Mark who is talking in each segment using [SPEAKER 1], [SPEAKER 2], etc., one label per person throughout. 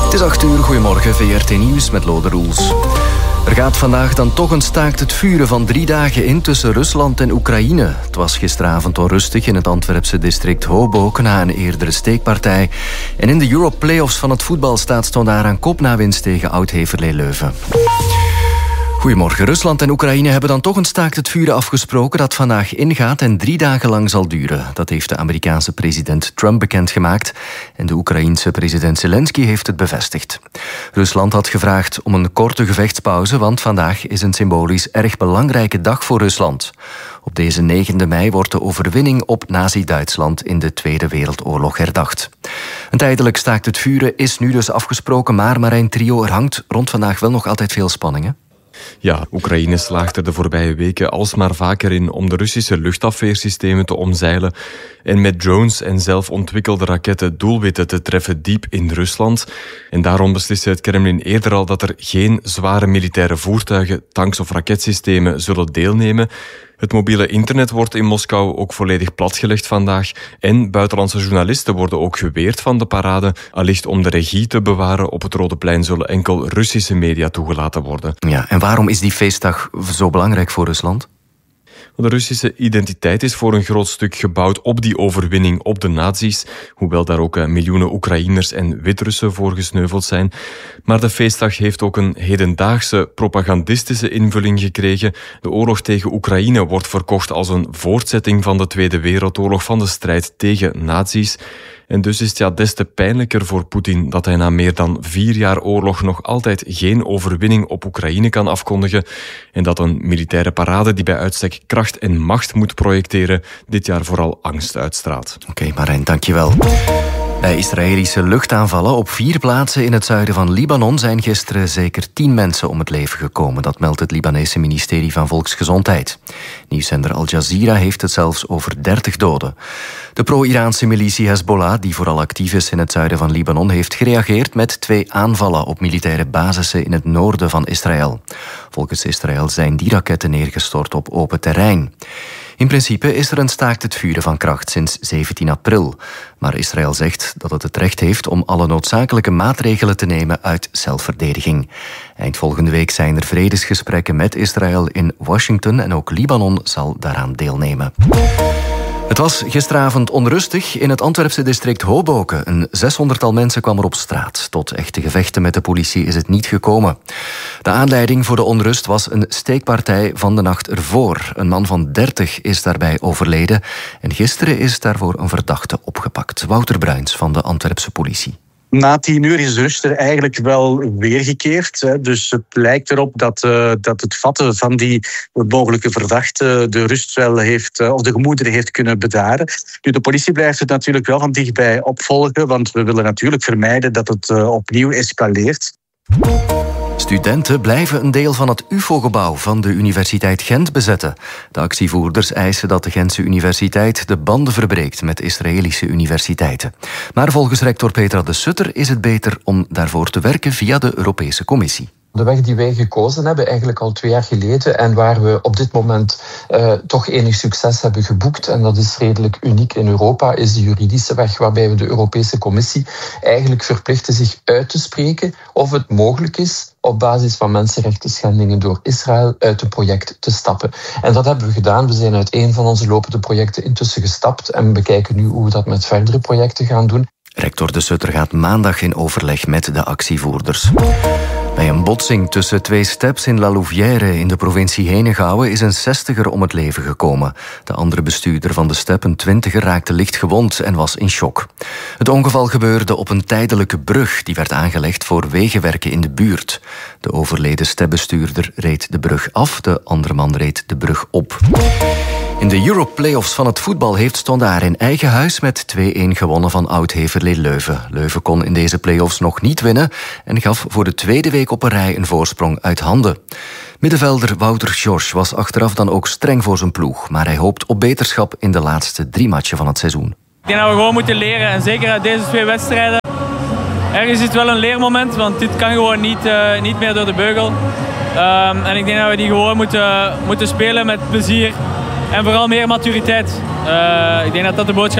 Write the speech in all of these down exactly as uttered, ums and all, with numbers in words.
[SPEAKER 1] Het is acht uur, goedemorgen, V R T Nieuws met Lode Roels. Er gaat vandaag dan toch een staakt het vuren van drie dagen in tussen Rusland en Oekraïne. Het was gisteravond onrustig in het Antwerpse district Hoboken na een eerdere steekpartij. En in de Europe Playoffs van het voetbal staat Standaard aan kop na winst tegen Oud-Heverlee Leuven. Goedemorgen. Rusland en Oekraïne hebben dan toch een staakt het vuren afgesproken dat vandaag ingaat en drie dagen lang zal duren. Dat heeft de Amerikaanse president Trump bekendgemaakt en de Oekraïense president Zelensky heeft het bevestigd. Rusland had gevraagd om een korte gevechtspauze, want vandaag is een symbolisch erg belangrijke dag voor Rusland. Op deze negende mei wordt de overwinning op Nazi-Duitsland in de Tweede Wereldoorlog herdacht. Een tijdelijk staakt het vuren is nu dus afgesproken, maar Marijn Trio, er hangt rond vandaag wel nog altijd veel spanningen.
[SPEAKER 2] Ja, Oekraïne slaagt er de voorbije weken alsmaar vaker in om de Russische luchtafweersystemen te omzeilen en met drones en zelf ontwikkelde raketten doelwitten te treffen diep in Rusland. En daarom besliste het Kremlin eerder al dat er geen zware militaire voertuigen, tanks of raketsystemen zullen deelnemen. Het mobiele internet wordt in Moskou ook volledig platgelegd vandaag. En buitenlandse journalisten worden ook geweerd van de parade. Allicht om de regie te bewaren op het Rode Plein zullen enkel Russische media toegelaten worden.
[SPEAKER 1] Ja, en waarom is die feestdag zo belangrijk voor Rusland?
[SPEAKER 2] De Russische identiteit is voor een groot stuk gebouwd op die overwinning op de nazi's, hoewel daar ook miljoenen Oekraïners en Wit-Russen voor gesneuveld zijn. Maar de feestdag heeft ook een hedendaagse propagandistische invulling gekregen. De oorlog tegen Oekraïne wordt verkocht als een voortzetting van de Tweede Wereldoorlog, van de strijd tegen nazi's. En dus is het ja des te pijnlijker voor Poetin dat hij na meer dan vier jaar oorlog nog altijd geen overwinning op Oekraïne kan afkondigen en dat een militaire parade die bij uitstek kracht en macht moet projecteren dit jaar vooral angst uitstraalt.
[SPEAKER 1] Oké, okay, Marijn, dankjewel. Bij Israëlische luchtaanvallen op vier plaatsen in het zuiden van Libanon zijn gisteren zeker tien mensen om het leven gekomen. Dat meldt het Libanese ministerie van Volksgezondheid. Nieuwszender Al Jazeera heeft het zelfs over dertig doden. De pro-Iraanse militie Hezbollah, die vooral actief is in het zuiden van Libanon, heeft gereageerd met twee aanvallen op militaire basissen in het noorden van Israël. Volgens Israël zijn die raketten neergestort op open terrein. In principe is er een staakt het vuren van kracht sinds zeventien april. Maar Israël zegt dat het het recht heeft om alle noodzakelijke maatregelen te nemen uit zelfverdediging. Eind volgende week zijn er vredesgesprekken met Israël in Washington en ook Libanon zal daaraan deelnemen. Het was gisteravond onrustig in het Antwerpse district Hoboken. Een zeshonderdtal mensen kwam er op straat. Tot echte gevechten met de politie is het niet gekomen. De aanleiding voor de onrust was een steekpartij van de nacht ervoor. Een man van dertig is daarbij overleden. En gisteren is daarvoor een verdachte opgepakt. Wouter Bruins van de Antwerpse politie.
[SPEAKER 3] Na tien uur is de rust er eigenlijk wel weergekeerd. Dus het lijkt erop dat, uh, dat het vatten van die mogelijke verdachte de rust wel heeft, uh, of de gemoederen heeft kunnen bedaren. Nu, de politie blijft het natuurlijk wel van dichtbij opvolgen, want we willen natuurlijk vermijden dat het uh, opnieuw escaleert.
[SPEAKER 1] Studenten blijven een deel van het U F O-gebouw van de Universiteit Gent bezetten. De actievoerders eisen dat de Gentse universiteit de banden verbreekt met Israëlische universiteiten. Maar volgens rector Petra de Sutter is het beter om daarvoor te werken via de Europese Commissie.
[SPEAKER 4] De weg die wij gekozen hebben, eigenlijk al twee jaar geleden, en waar we op dit moment uh, toch enig succes hebben geboekt, en dat is redelijk uniek in Europa, is de juridische weg waarbij we de Europese Commissie eigenlijk verplichten zich uit te spreken of het mogelijk is op basis van mensenrechten schendingen door Israël uit het project te stappen. En dat hebben we gedaan. We zijn uit een van onze lopende projecten intussen gestapt en bekijken nu hoe we dat met verdere projecten gaan doen.
[SPEAKER 1] Rector de Sutter gaat maandag in overleg met de actievoerders. Bij een botsing tussen twee steps in La Louvière in de provincie Henegouwen is een zestiger om het leven gekomen. De andere bestuurder van de step, een twintiger, raakte licht gewond en was in shock. Het ongeval gebeurde op een tijdelijke brug die werd aangelegd voor wegenwerken in de buurt. De overleden stepbestuurder reed de brug af, de andere man reed de brug op. In de Europe Playoffs van het voetbal heeft Standaard in eigen huis met twee-een gewonnen van Oud-Heverlee Leuven. Leuven kon in deze playoffs nog niet winnen en gaf voor de tweede week op een rij een voorsprong uit handen. Middenvelder Wouter George was achteraf dan ook streng voor zijn ploeg, maar hij hoopt op beterschap in de laatste drie matchen van het seizoen.
[SPEAKER 5] Ik denk dat we gewoon moeten leren en zeker uit deze twee wedstrijden. Ergens is het wel een leermoment, want dit kan gewoon niet, uh, niet meer door de beugel. Um, en ik denk dat we die gewoon moeten, moeten spelen met plezier. En vooral meer maturiteit. Uh, ik denk dat dat de boodschap is.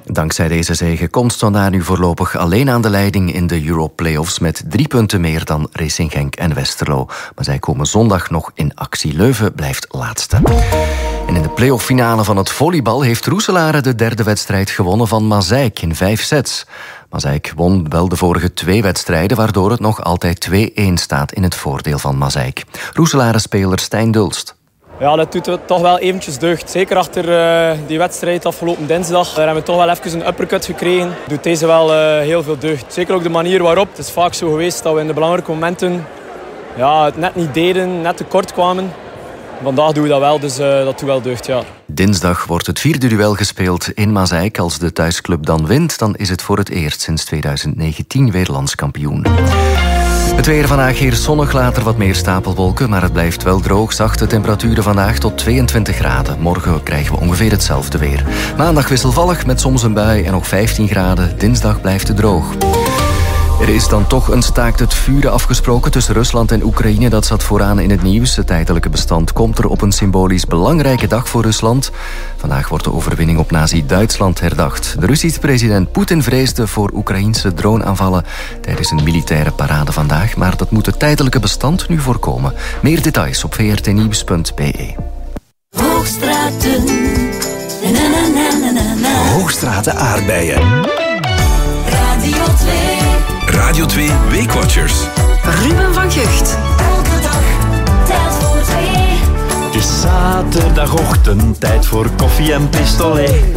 [SPEAKER 1] Dankzij deze zege komt Standaard nu voorlopig alleen aan de leiding in de Euro-playoffs met drie punten meer dan Racing Genk en Westerlo. Maar zij komen zondag nog in actie. Leuven blijft laatste. En in de play-off-finale van het volleybal heeft Roeselare de derde wedstrijd gewonnen van Mazeik in vijf sets. Mazeik won wel de vorige twee wedstrijden, waardoor het nog altijd twee-een staat in het voordeel van Mazeik. Roeselare-speler Stijn Dulst.
[SPEAKER 6] Ja, dat doet het toch wel eventjes deugd. Zeker achter uh, die wedstrijd afgelopen dinsdag. Daar hebben we toch wel even een uppercut gekregen. Doet deze wel uh, heel veel deugd. Zeker ook de manier waarop. Het is vaak zo geweest dat we in de belangrijke momenten ja, het net niet deden, net tekort kwamen. Vandaag doen we dat wel, dus uh, dat doet wel deugd, ja.
[SPEAKER 1] Dinsdag wordt het vierde duel gespeeld in Mazeik. Als de thuisclub dan wint, dan is het voor het eerst sinds tweeduizend negentien weer landskampioen. Het weer vandaag hier zonnig, later wat meer stapelwolken, maar het blijft wel droog. Zachte temperaturen vandaag tot tweeëntwintig graden. Morgen krijgen we ongeveer hetzelfde weer. Maandag wisselvallig met soms een bui en nog vijftien graden. Dinsdag blijft het droog. Er is dan toch een staakt het vuren afgesproken tussen Rusland en Oekraïne. Dat zat vooraan in het nieuws. Het tijdelijke bestand komt er op een symbolisch belangrijke dag voor Rusland. Vandaag wordt de overwinning op nazi-Duitsland herdacht. De Russische president Poetin vreesde voor Oekraïnse droneaanvallen tijdens een militaire parade vandaag. Maar dat moet het tijdelijke bestand nu voorkomen. Meer details op v r t nieuws punt b e.
[SPEAKER 7] Hoogstraten. Na, na, na, na, na.
[SPEAKER 8] Hoogstraten aardbeien.
[SPEAKER 7] Radio twee.
[SPEAKER 8] Radio twee Weekwatchers.
[SPEAKER 7] Ruben van Gucht. Elke dag, tijd voor twee.
[SPEAKER 9] Het is zaterdagochtend, tijd voor koffie en pistolet.